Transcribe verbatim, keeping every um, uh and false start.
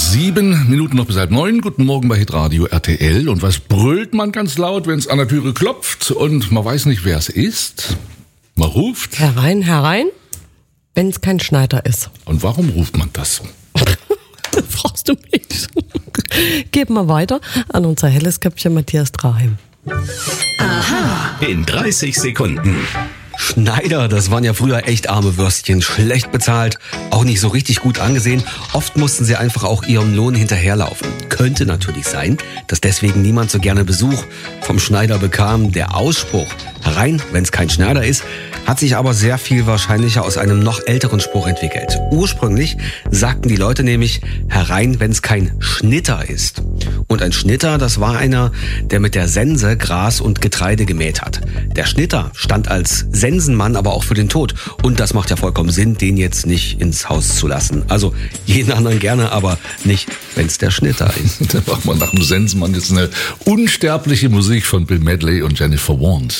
Sieben Minuten noch bis halb neun. Guten Morgen bei Hitradio R T L. Und was brüllt man ganz laut, wenn es an der Türe klopft und man weiß nicht, wer es ist? Man ruft. Herein, herein, wenn es kein Schneider ist. Und warum ruft man das so? Fragst du mich? Geben wir weiter an unser helles Köpfchen Matthias Draheim. Aha. In dreißig Sekunden. Schneider, das waren ja früher echt arme Würstchen, schlecht bezahlt, auch nicht so richtig gut angesehen. Oft mussten sie einfach auch ihrem Lohn hinterherlaufen. Könnte natürlich sein, dass deswegen niemand so gerne Besuch vom Schneider bekam. Der Ausspruch, herein, wenn es kein Schneider ist, hat sich aber sehr viel wahrscheinlicher aus einem noch älteren Spruch entwickelt. Ursprünglich sagten die Leute nämlich, herein, wenn es kein Schnitter ist. Und ein Schnitter, das war einer, der mit der Sense Gras und Getreide gemäht hat. Der Schnitter stand als Sensenmann aber auch für den Tod. Und das macht ja vollkommen Sinn, den jetzt nicht ins Haus zu lassen. Also jeden anderen gerne, aber nicht, wenn es der Schnitter ist. Da macht man nach dem Sensenmann jetzt eine unsterbliche Musik von Bill Medley und Jennifer Warnes.